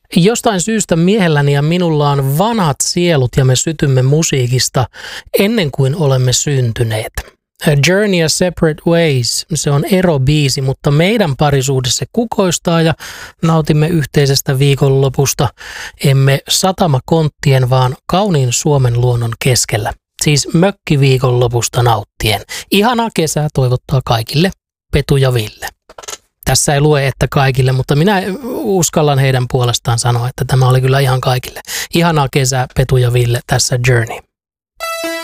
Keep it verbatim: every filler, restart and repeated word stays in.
Jostain syystä miehelläni ja minulla on vanhat sielut ja me sytymme musiikista ennen kuin olemme syntyneet. A Journey a Separate Ways, se on erobiisi, mutta meidän parisuhde se kukoistaa ja nautimme yhteisestä viikonlopusta, emme satamakonttien, vaan kauniin Suomen luonnon keskellä. Siis mökkiviikonlopusta nauttien. Ihanaa kesää toivottaa kaikille Petu ja Ville. Tässä ei lue, että kaikille, mutta minä uskallan heidän puolestaan sanoa, että tämä oli kyllä ihan kaikille. Ihanaa kesää Petu ja Ville tässä Journey.